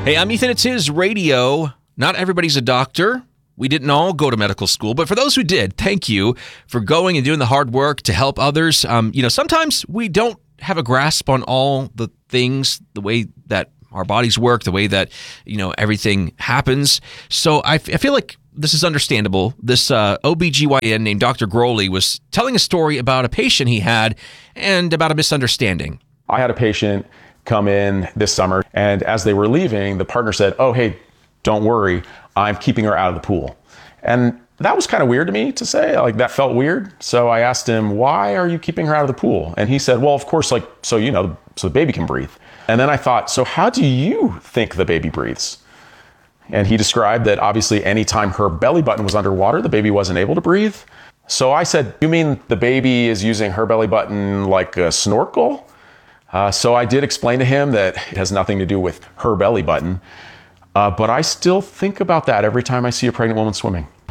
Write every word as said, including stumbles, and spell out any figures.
Hey, I'm Ethan. It's his radio. Not everybody's a doctor. We didn't all go to medical school, but for those who did, thank you for going and doing the hard work to help others. Um, you know, sometimes we don't have a grasp on all the things, the way that our bodies work, the way that, you know, everything happens. So I, f- I feel like this is understandable. This uh, O B G Y N named Doctor Groley was telling a story about a patient he had and about a misunderstanding. I had a patient come in this summer, and as they were leaving, the partner said, "Oh, hey, don't worry, I'm keeping her out of the pool." And that was kind of weird to me to say, like that felt weird. So I asked him, "Why are you keeping her out of the pool?" And he said, "Well, of course, like, so, you know, so the baby can breathe." And then I thought, so how do you think the baby breathes? And he described that obviously anytime her belly button was underwater, the baby wasn't able to breathe. So I said, "You mean the baby is using her belly button like a snorkel?" Uh, so I did explain to him that it has nothing to do with her belly button. Uh, but I still think about that every time I see a pregnant woman swimming.